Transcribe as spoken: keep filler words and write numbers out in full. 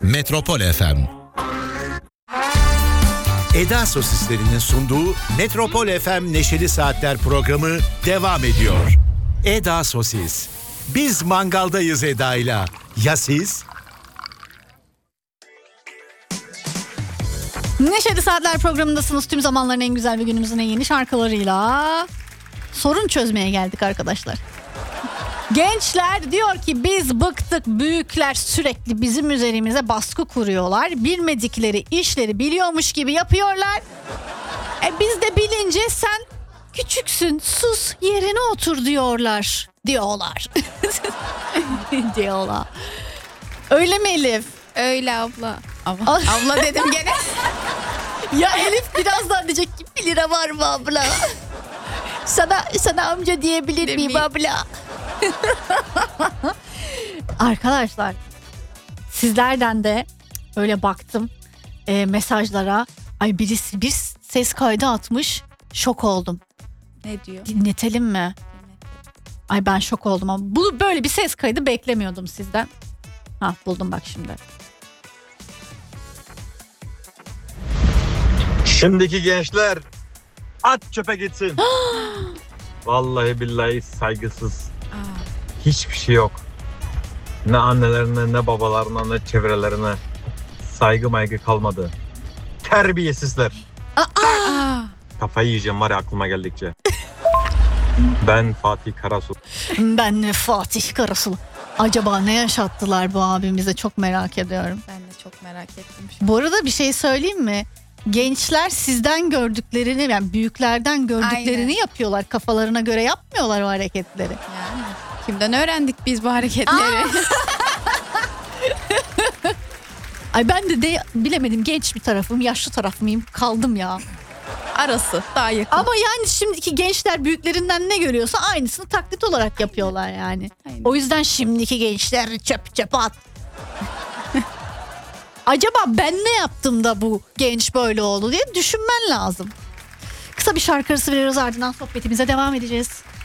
Metropol F M. Eda Sosislerinin sunduğu Metropol F M Neşeli Saatler programı devam ediyor. Eda Sosis. Biz mangaldayız Eda'yla. Ya siz? Neşeli Saatler programındasınız. Tüm zamanların en güzel ve günümüzün en yeni şarkılarıyla sorun çözmeye geldik arkadaşlar. Gençler diyor ki biz bıktık, büyükler sürekli bizim üzerimize baskı kuruyorlar. Bilmedikleri işleri biliyormuş gibi yapıyorlar. E biz de bilince sen küçüksün, sus yerine otur diyorlar. Diyorlar. diyorlar. Öyle mi Elif? Öyle abla. Abla, abla dedim gene. Ya Elif birazdan diyecek ki bir lira var mı abla? Sana, sana amca diyebilir miyim Demeyeyim. abla? Arkadaşlar sizlerden de öyle baktım e, mesajlara. Ay birisi bir ses kaydı atmış. Şok oldum. Ne diyor? Dinletelim mi? Ay ben şok oldum ama bu böyle bir ses kaydı beklemiyordum sizden. Ha buldum bak şimdi. Şimdiki gençler at çöpe gitsin. Vallahi billahi saygısız. Hiçbir şey yok. Ne annelerine, ne babalarına, ne çevrelerine saygı maygı kalmadı. Terbiyesizler. Aa, Kafayı yiyeceğim var ya aklıma geldikçe. Ben Fatih Karasu. Ben de Fatih Karasu. Acaba ne yaşattılar bu abimize, çok merak ediyorum. ben de çok merak ettim. Bu arada bir şey söyleyeyim mi? Gençler sizden gördüklerini, yani büyüklerden gördüklerini Aynen. yapıyorlar. Kafalarına göre yapmıyorlar o hareketleri. Yani kimden öğrendik biz bu hareketleri? Ay ben de, de bilemedim, genç bir tarafım, yaşlı taraf mıyım, kaldım ya. Arası daha yakın. Ama yani şimdiki gençler büyüklerinden ne görüyorsa aynısını taklit olarak yapıyorlar yani. Aynen. O yüzden şimdiki gençler çöp çöp at. Acaba ben ne yaptım da bu genç böyle oldu diye düşünmen lazım. Kısa bir şarkı arası veriyoruz, ardından sohbetimize devam edeceğiz.